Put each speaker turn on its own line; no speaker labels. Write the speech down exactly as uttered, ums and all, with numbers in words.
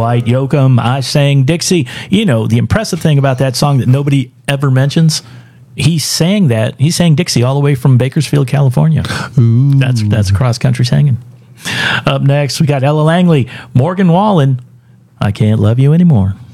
White, Yoakum, I Sang Dixie. You know, the impressive thing about that song that nobody ever mentions, he sang that. He sang Dixie all the way from Bakersfield, California.
Ooh.
That's that's cross-country singing. Up next, we got Ella Langley, Morgan Wallen, I Can't Love You Anymore.